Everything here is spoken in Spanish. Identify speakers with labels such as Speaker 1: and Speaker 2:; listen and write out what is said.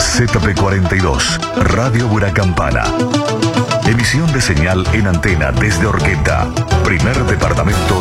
Speaker 1: ZP42, Radio Huracampana. Emisión de señal en antena desde Orqueta, primer departamento